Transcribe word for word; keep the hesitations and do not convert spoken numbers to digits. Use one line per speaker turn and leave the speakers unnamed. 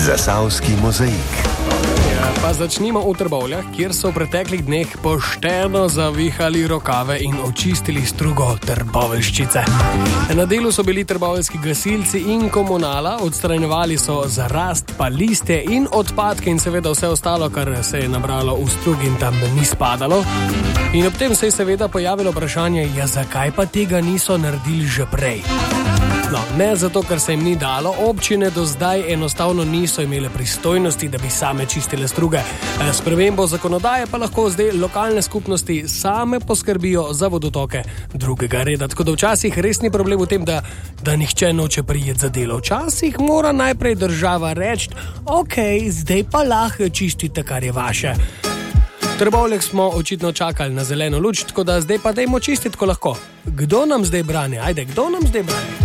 Zasavski mozaik.
Pa začnimo v Trbovljah, kjer so v preteklih dneh pošteno zavihali rokave in očistili strugo Trboveljščice. Na delu so bili trboveljski gasilci in komunala, odstranjevali so zarast, pa listje in odpadke in seveda vse ostalo, kar se je nabralo v strugi in tam ni spadalo. In ob tem se je seveda pojavilo vprašanje, ja zakaj pa tega niso naredili že prej? No, ne zato, ker se jim ni dalo, občine do zdaj enostavno niso imele pristojnosti, da bi same čistile struge. S spremembo zakonodaje pa lahko zdaj lokalne skupnosti same poskrbijo za vodotoke drugega reda. Tako da včasih res ni problem v tem, da, da nihče noče prijeti za delo. Včasih mora najprej država reči, ok, zdaj pa lahko čistite, kar je vaše. V Trbovljah smo očitno čakali na zeleno luč, tako da zdaj pa dajmo čistiti, ko lahko. Kdo nam zdaj brani? Ajde, kdo nam zdaj brani?